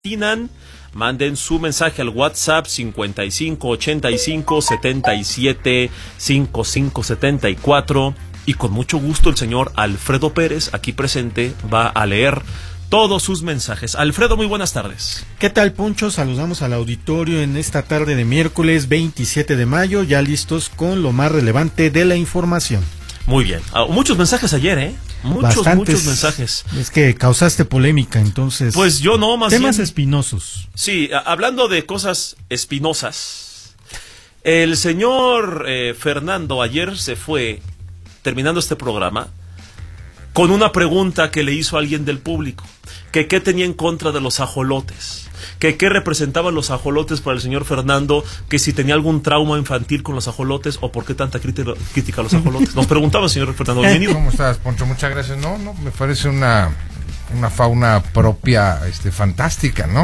Manden su mensaje al WhatsApp 55 85 77 55 74 y con mucho gusto el señor Alfredo Pérez, aquí presente, va a leer todos sus mensajes. Alfredo, muy buenas tardes. ¿Qué tal, Poncho? Saludamos al auditorio en esta tarde de miércoles 27 de mayo, ya listos con lo más relevante de la información. Muy bien. Muchos mensajes ayer, ¿eh? Muchos mensajes. Es que causaste polémica, entonces. Pues yo no, más temas bien, espinosos. Sí, hablando de cosas espinosas, el señor Fernando ayer se fue, terminando este programa, con una pregunta que le hizo alguien del público, que qué tenía en contra de los ajolotes, que qué representaban los ajolotes para el señor Fernando, que si tenía algún trauma infantil con los ajolotes o por qué tanta crítica a los ajolotes. Nos preguntaba el señor Fernando. Bienvenido. ¿Cómo estás, Poncho? Muchas gracias. No, me parece una fauna propia, fantástica, ¿no?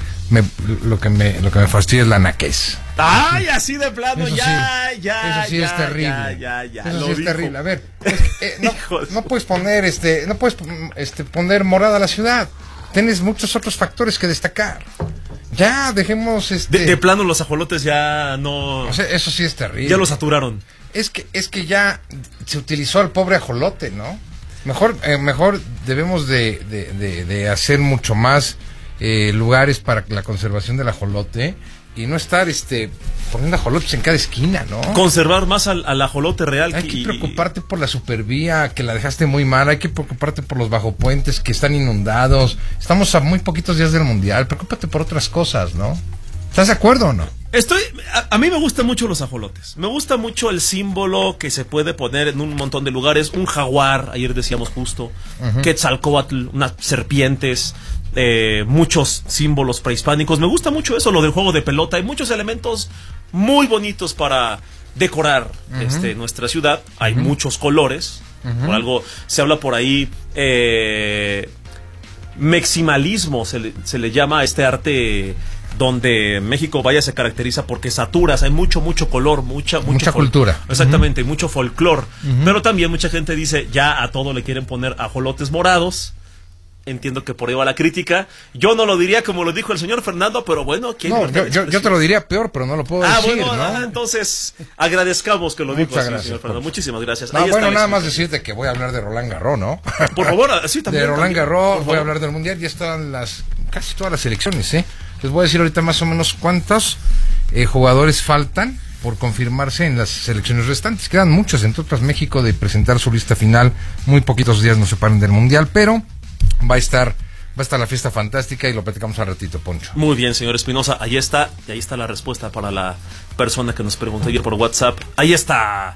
Lo que me fastidia es la naquez. ¡Ay, así de plano! Eso ya, sí es terrible. Eso sí es terrible. A ver, no puedes poner poner morada a la ciudad. Tienes muchos otros factores que destacar. Ya, dejemos de plano los ajolotes ya no. O sea, eso sí es terrible. Ya lo saturaron. Es que ya se utilizó al pobre ajolote, ¿no? Mejor debemos de hacer mucho más lugares para la conservación del ajolote y no estar poniendo ajolotes en cada esquina, ¿no? Conservar más al ajolote real. Hay que preocuparte por la supervía, que la dejaste muy mal. Hay que preocuparte por los bajopuentes que están inundados. Estamos a muy poquitos días del mundial. Preocúpate por otras cosas, ¿no? ¿Estás de acuerdo o no? A mí me gustan mucho los ajolotes. Me gusta mucho el símbolo que se puede poner en un montón de lugares. Un jaguar, ayer decíamos justo. Quetzalcóatl, unas serpientes. Muchos símbolos prehispánicos. Me gusta mucho eso, lo del juego de pelota. Hay muchos elementos muy bonitos para decorar nuestra ciudad. Hay muchos colores. Por algo se habla por ahí. Meximalismo se le llama a este arte donde México se caracteriza porque saturas, hay mucho color, mucha cultura. Exactamente, mucho folclor. Pero también mucha gente dice, ya a todo le quieren poner ajolotes morados. Entiendo que por ahí va la crítica. Yo no lo diría como lo dijo el señor Fernando, pero bueno, ¿quién? No, yo te lo diría peor, pero no lo puedo decir, bueno, ¿no? entonces agradezcamos que lo dijo así, gracias, señor Fernando. Muchísimas gracias. No, bueno, nada más decirte que voy a hablar de Roland Garros, ¿no? Por favor, sí, también. De Roland Garros, voy a hablar del Mundial, ya están casi todas las selecciones, ¿eh? Les voy a decir ahorita más o menos cuántos jugadores faltan por confirmarse en las selecciones restantes. Quedan muchos, entre otras México, de presentar su lista final. Muy poquitos días nos separan del Mundial, pero va a estar la fiesta fantástica y lo platicamos al ratito, Poncho. Muy bien, señor Espinosa, ahí está la respuesta para la persona que nos preguntó ayer por WhatsApp. Ahí está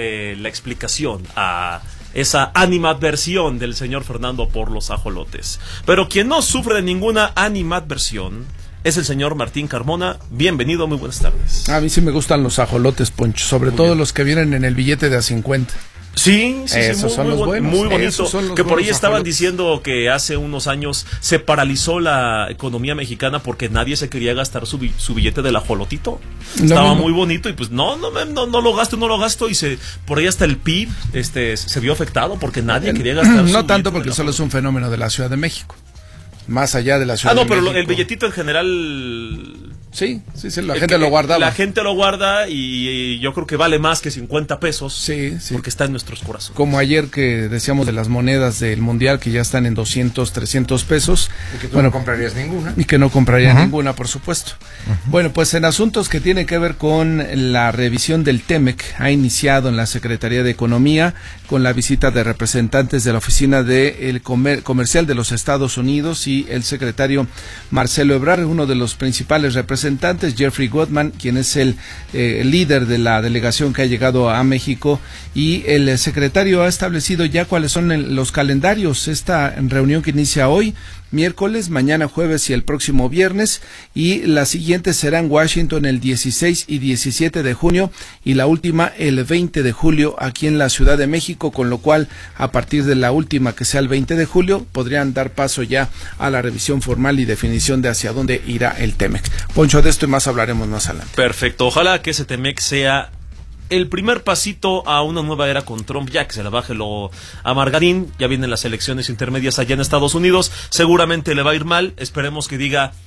la explicación a esa animadversión del señor Fernando por los ajolotes. Pero quien no sufre de ninguna animadversión es el señor Martín Carmona. Bienvenido, muy buenas tardes. A mí sí me gustan los ajolotes, Poncho, sobre todo los que vienen en el billete de A50. Sí, esos son los buenos. Muy bonito. Que por ahí estaban diciendo que hace unos años se paralizó la economía mexicana porque nadie se quería gastar su billete del ajolotito. Estaba muy bonito y pues no lo gasto y por ahí hasta el PIB se vio afectado porque nadie quería gastar no tanto porque solo es un fenómeno de la Ciudad de México. Más allá de la Ciudad de México. Pero el billetito en general. Sí, la gente lo guardaba. La gente lo guarda y yo creo que vale más que 50 pesos. Sí. Porque está en nuestros corazones. Como ayer que decíamos de las monedas del Mundial que ya están en 200, 300 pesos. Y que tú no comprarías ninguna. Y que no compraría ninguna, por supuesto. Bueno, pues en asuntos que tienen que ver con la revisión del TEMEC, ha iniciado en la Secretaría de Economía con la visita de representantes de la Oficina del Comercial de los Estados Unidos y el secretario Marcelo Ebrard, uno de los principales representantes, Jeffrey Goodman, quien es el líder de la delegación que ha llegado a México, y el secretario ha establecido ya cuáles son los calendarios. Esta reunión que inicia hoy, miércoles, mañana jueves y el próximo viernes, y la siguiente será en Washington el 16 y 17 de junio y la última el 20 de julio aquí en la Ciudad de México, con lo cual a partir de la última, que sea el 20 de julio, podrían dar paso ya a la revisión formal y definición de hacia dónde irá el TEMEC. Poncho, de esto y más hablaremos más adelante. Perfecto, ojalá que ese TEMEC sea el primer pasito a una nueva era con Trump, ya que se le baje lo a Margarín, ya vienen las elecciones intermedias allá en Estados Unidos, seguramente le va a ir mal, esperemos que diga,